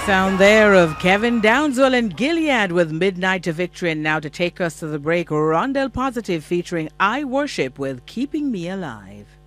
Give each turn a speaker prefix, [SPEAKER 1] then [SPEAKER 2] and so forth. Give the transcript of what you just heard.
[SPEAKER 1] Sound there of Kevin Downswell and Gilead with Midnight to Victory. And now to take us to the break, Rondell Positive featuring I Worship with Keeping Me Alive.